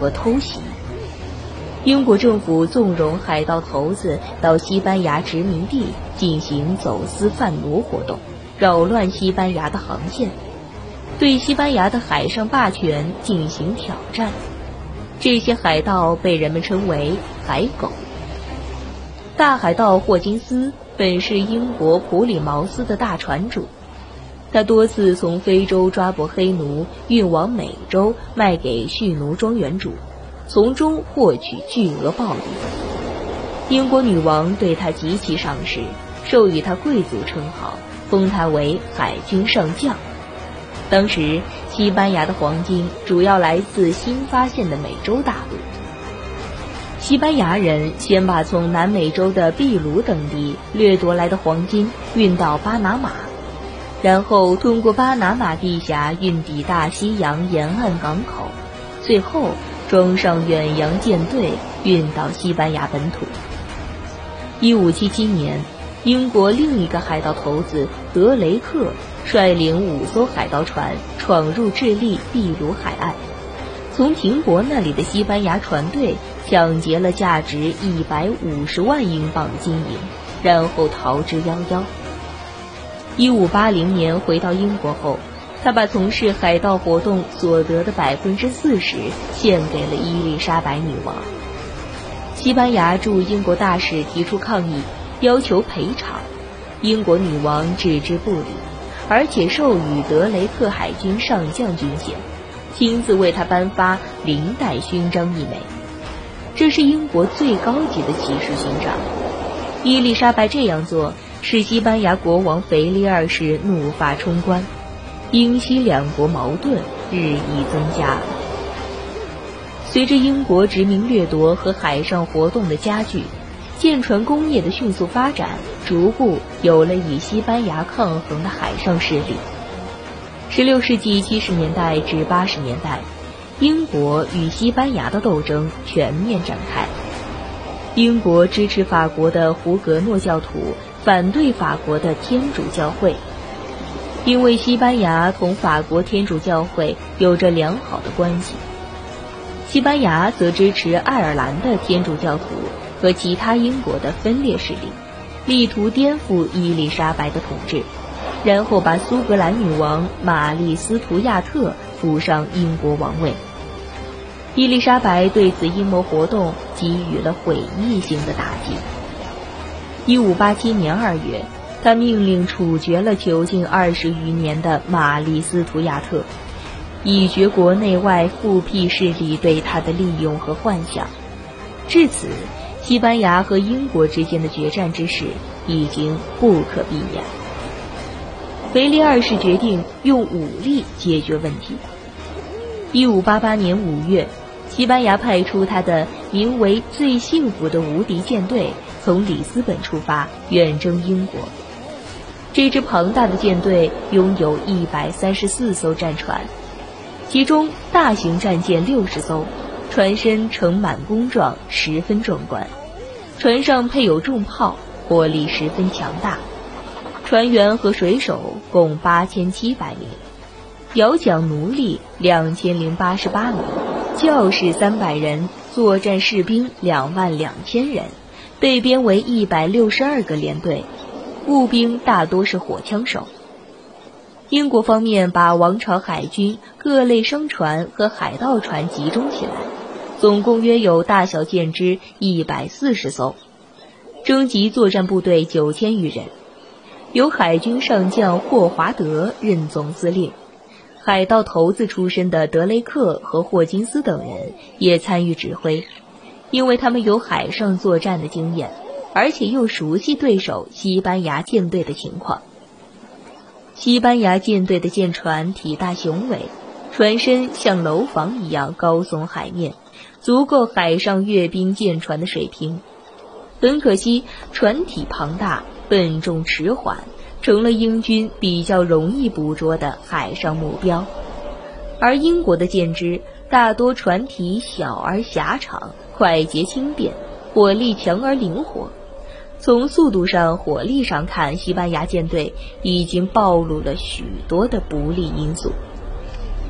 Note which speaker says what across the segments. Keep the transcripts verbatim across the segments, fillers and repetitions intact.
Speaker 1: 和偷袭。英国政府纵容海盗头子到西班牙殖民地进行走私贩奴活动，扰乱西班牙的航线，对西班牙的海上霸权进行挑战。这些海盗被人们称为海狗。大海盗霍金斯本是英国普里茅斯的大船主，他多次从非洲抓捕黑奴运往美洲卖给蓄奴庄园主，从中获取巨额暴利。英国女王对他极其赏识，授予他贵族称号，封他为海军上将。当时西班牙的黄金主要来自新发现的美洲大陆。西班牙人先把从南美洲的秘鲁等地掠夺来的黄金运到巴拿马，然后通过巴拿马地峡运抵大西洋沿岸港口，最后装上远洋舰队运到西班牙本土。一五七七年，英国另一个海盗头子德雷克率领五艘海盗船闯入智利秘鲁海岸，从停泊那里的西班牙船队抢劫了价值一百五十万英镑的金银，然后逃之夭夭。一五八零年回到英国后，他把从事海盗活动所得的百分之四十献给了伊丽莎白女王。西班牙驻英国大使提出抗议，要求赔偿，英国女王置之不理，而且授予德雷克海军上将军衔，亲自为他颁发领带勋章一枚，这是英国最高级的骑士勋章。伊丽莎白这样做使西班牙国王腓力二世怒发冲冠，英西两国矛盾日益增加。随着英国殖民掠夺和海上活动的加剧，舰船工业的迅速发展，逐步有了与西班牙抗衡的海上势力。十六世纪七十年代至八十年代，英国与西班牙的斗争全面展开。英国支持法国的胡格诺教徒，反对法国的天主教会。因为西班牙同法国天主教会有着良好的关系，西班牙则支持爱尔兰的天主教徒和其他英国的分裂势力，力图颠覆伊丽莎白的统治，然后把苏格兰女王玛丽斯图亚特扶上英国王位。伊丽莎白对此阴谋活动给予了毁灭性的打击。一五八七年二月，他命令处决了囚禁二十余年的玛丽斯图亚特，以绝国内外复辟势力对他的利用和幻想。至此，西班牙和英国之间的决战之势已经不可避免。腓力二世决定用武力解决问题。一五八八年五月，西班牙派出他的名为最幸福的无敌舰队从里斯本出发，远征英国。这支庞大的舰队拥有一百三十四艘战船，其中大型战舰六十艘，船身盛满弓状，十分壮观。船上配有重炮，火力十分强大。船员和水手共八千七百名，摇桨奴隶两千零八十八名，教士三百人，作战士兵两万两千人，被编为一百六十二个连队，步兵大多是火枪手。英国方面把王朝海军各类商船和海盗船集中起来，总共约有大小舰只一百四十艘，征集作战部队九千余人，由海军上将霍华德任总司令。海盗头子出身的德雷克和霍金斯等人也参与指挥，因为他们有海上作战的经验，而且又熟悉对手西班牙舰队的情况。西班牙舰队的舰船体大雄伟，船身像楼房一样高耸海面，足够海上阅兵舰船的水平。很可惜，船体庞大，笨重迟缓，成了英军比较容易捕捉的海上目标。而英国的舰只大多船体小而狭长，快捷轻便，火力强而灵活。从速度上、火力上看，西班牙舰队已经暴露了许多的不利因素。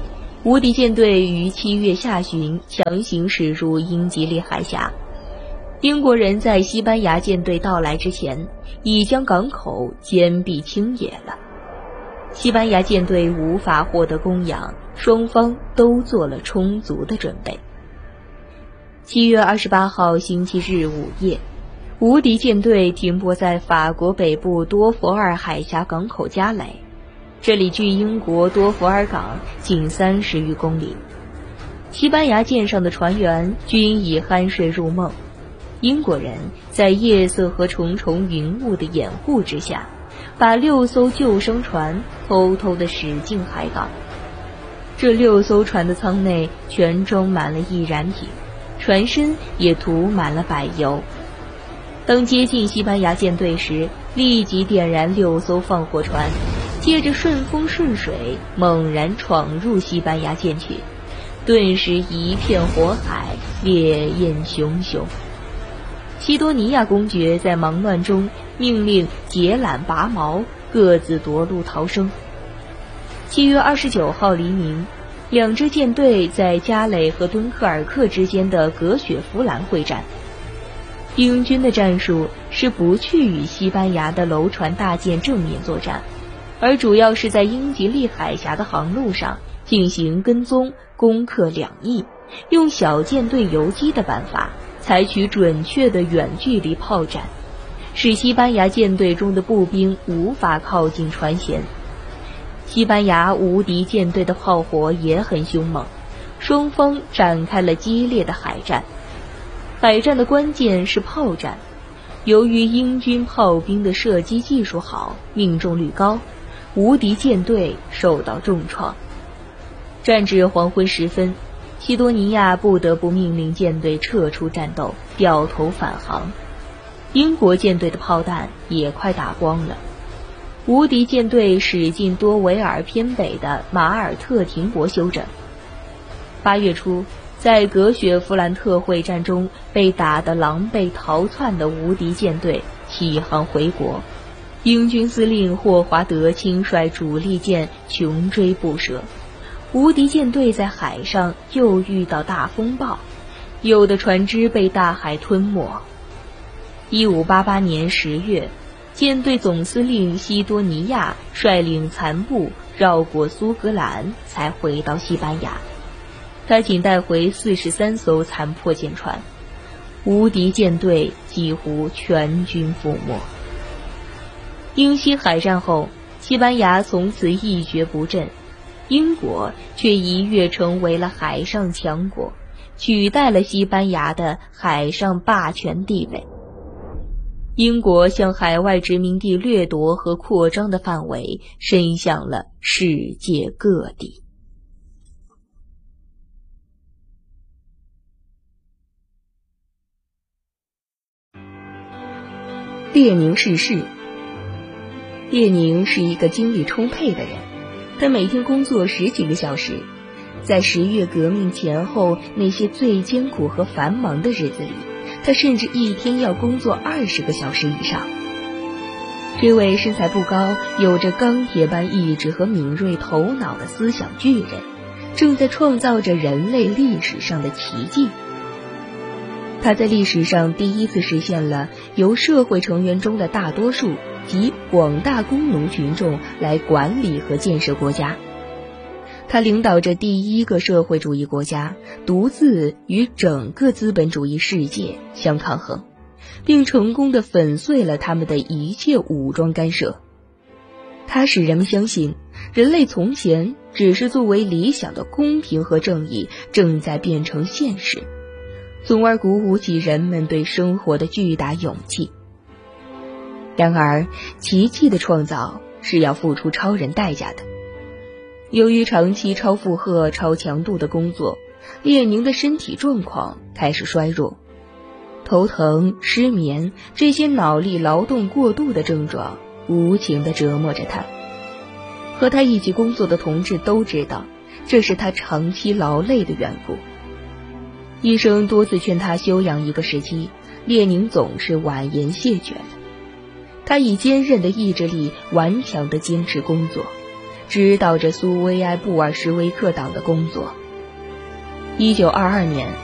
Speaker 1: 无敌舰队于七月下旬强行驶入英吉利海峡。英国人在西班牙舰队到来之前，已将港口坚壁清野了。西班牙舰队无法获得供养，双方都做了充足的准备。七月二十八号星期日午夜，无敌舰队停泊在法国北部多佛尔海峡港口加雷，这里距英国多佛尔港仅三十余公里。西班牙舰上的船员均已酣睡入梦，英国人在夜色和重重云雾的掩护之下，把六艘救生船偷偷地驶进海港。这六艘船的舱内全装满了易燃品，船身也涂满了柏油。当接近西班牙舰队时，立即点燃六艘放火船，借着顺风顺水猛然闯入西班牙舰群，顿时一片火海，烈焰熊熊。西多尼亚公爵在忙乱中命令结缆拔锚，各自夺路逃生。七月二十九号黎明，两支舰队在加雷和敦刻尔克之间的格雪弗兰会战。英军的战术是不去与西班牙的楼船大舰正面作战，而主要是在英吉利海峡的航路上进行跟踪，攻克两翼，用小舰队游击的办法，采取准确的远距离炮战，使西班牙舰队中的步兵无法靠近船舷。西班牙无敌舰队的炮火也很凶猛，双方展开了激烈的海战。海战的关键是炮战，由于英军炮兵的射击技术好，命中率高，无敌舰队受到重创。战至黄昏时分，西多尼亚不得不命令舰队撤出战斗，掉头返航。英国舰队的炮弹也快打光了。无敌舰队驶进多维尔偏北的马尔特停泊休整。八月初，在格雪弗兰特会战中被打得狼狈逃窜的无敌舰队起航回国，英军司令霍华德亲率主力舰穷追不舍。无敌舰队在海上又遇到大风暴，有的船只被大海吞没。一五八八年十月，舰队总司令西多尼亚率领残部绕过苏格兰，才回到西班牙。他仅带回四十三艘残破舰船，无敌舰队几乎全军覆没。英西海战后，西班牙从此一蹶不振，英国却一跃成为了海上强国，取代了西班牙的海上霸权地位。英国向海外殖民地掠夺和扩张的范围伸向了世界各地。列宁逝世。列宁是一个精力充沛的人，他每天工作十几个小时，在十月革命前后那些最艰苦和繁忙的日子里，他甚至一天要工作二十个小时以上。这位身材不高、有着钢铁般意志和敏锐头脑的思想巨人，正在创造着人类历史上的奇迹。他在历史上第一次实现了由社会成员中的大多数及广大工农群众来管理和建设国家。他领导着第一个社会主义国家，独自与整个资本主义世界相抗衡，并成功地粉碎了他们的一切武装干涉。他使人们相信，人类从前只是作为理想的公平和正义正在变成现实，从而鼓舞起人们对生活的巨大勇气。然而，奇迹的创造是要付出超人代价的。由于长期超负荷、超强度的工作，列宁的身体状况开始衰弱，头疼、失眠这些脑力劳动过度的症状无情地折磨着他。和他一起工作的同志都知道，这是他长期劳累的缘故。医生多次劝他休养一个时期，列宁总是婉言谢绝了。他以坚韧的意志力顽强地坚持工作， 指导着苏维埃布尔什维克党的工作。一九二二年，